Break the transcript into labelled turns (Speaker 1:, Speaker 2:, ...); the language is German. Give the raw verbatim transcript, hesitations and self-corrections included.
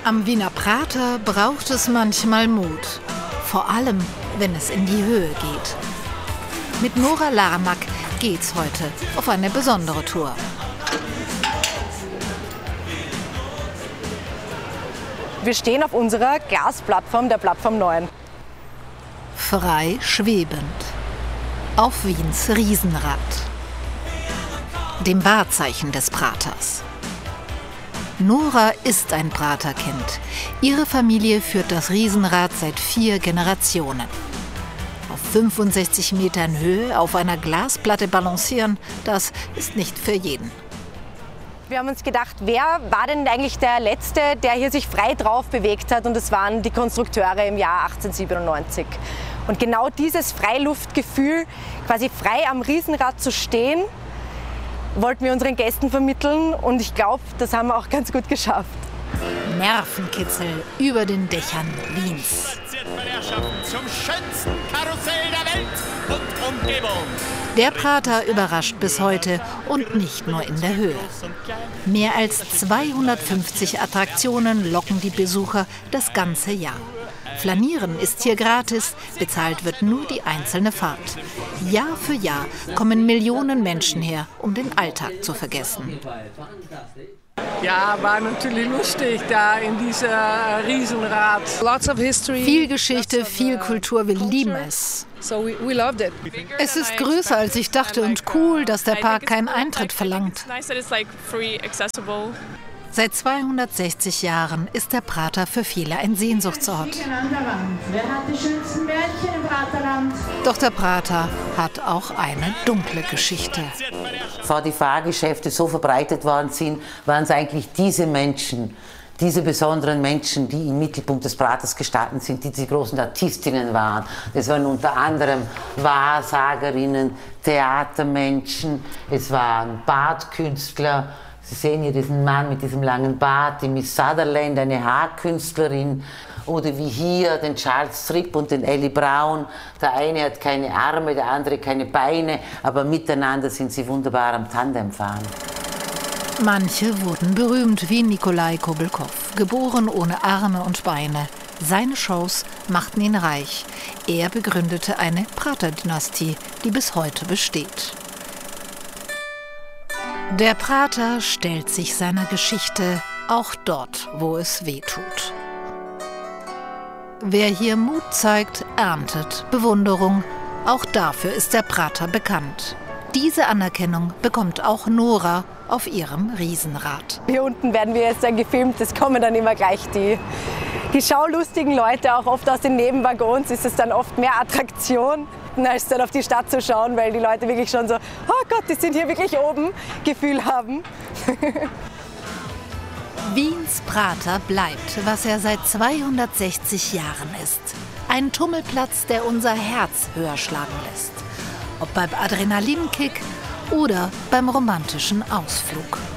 Speaker 1: Am Wiener Prater braucht es manchmal Mut. Vor allem, wenn es in die Höhe geht. Mit Nora Larmack geht's heute auf eine besondere Tour.
Speaker 2: Wir stehen auf unserer Glasplattform, der Plattform neun.
Speaker 1: Frei schwebend. Auf Wiens Riesenrad. Dem Wahrzeichen des Praters. Nora ist ein Praterkind. Ihre Familie führt das Riesenrad seit vier Generationen. Auf fünfundsechzig Metern Höhe auf einer Glasplatte balancieren, das ist nicht für jeden.
Speaker 2: Wir haben uns gedacht, wer war denn eigentlich der Letzte, der hier sich frei drauf bewegt hat? Und es waren die Konstrukteure im Jahr achtzehnhundertsiebenundneunzig. Und genau dieses Freiluftgefühl, quasi frei am Riesenrad zu stehen, wollten wir unseren Gästen vermitteln. Und ich glaube, das haben wir auch ganz gut geschafft.
Speaker 1: Nervenkitzel über den Dächern Wiens.
Speaker 3: Zum schönsten Karussell der Welt und Umgebung.
Speaker 1: Der Prater überrascht bis heute und nicht nur in der Höhe. Mehr als zweihundertfünfzig Attraktionen locken die Besucher das ganze Jahr. Flanieren ist hier gratis, bezahlt wird nur die einzelne Fahrt. Jahr für Jahr kommen Millionen Menschen her, um den Alltag zu vergessen.
Speaker 4: Ja, war natürlich lustig da in dieser Riesenrad.
Speaker 1: Viel Geschichte, viel Kultur, wir lieben es. Es ist größer als ich dachte und cool, dass der Park keinen Eintritt verlangt. Seit zweihundertsechzig Jahren ist der Prater für viele ein Sehnsuchtsort. Doch der Prater hat auch eine dunkle Geschichte.
Speaker 5: Bevor die Fahrgeschäfte so verbreitet worden sind, waren es eigentlich diese Menschen, diese besonderen Menschen, die im Mittelpunkt des Praters gestanden sind, die die großen Artistinnen waren. Das waren unter anderem Wahrsagerinnen, Theatermenschen, es waren Bartkünstler. Sie sehen hier diesen Mann mit diesem langen Bart, die Miss Sutherland, eine Haarkünstlerin. Oder wie hier den Charles Tripp und den Ellie Brown. Der eine hat keine Arme, der andere keine Beine, aber miteinander sind sie wunderbar am Tandem fahren.
Speaker 1: Manche wurden berühmt, wie Nikolai Kobelkow, geboren ohne Arme und Beine. Seine Shows machten ihn reich. Er begründete eine Prater-Dynastie, die bis heute besteht. Der Prater stellt sich seiner Geschichte auch dort, wo es weh tut. Wer hier Mut zeigt, erntet Bewunderung. Auch dafür ist der Prater bekannt. Diese Anerkennung bekommt auch Nora auf ihrem Riesenrad.
Speaker 2: Hier unten werden wir jetzt dann gefilmt, es kommen dann immer gleich die, die schaulustigen Leute, auch oft aus den Nebenwaggons ist es dann oft mehr Attraktion, als dann auf die Stadt zu schauen, weil die Leute wirklich schon so, oh Gott, die sind hier wirklich oben, Gefühl haben.
Speaker 1: Wiens Prater bleibt, was er seit zweihundertsechzig Jahren ist. Ein Tummelplatz, der unser Herz höher schlagen lässt. Ob beim Adrenalinkick oder beim romantischen Ausflug.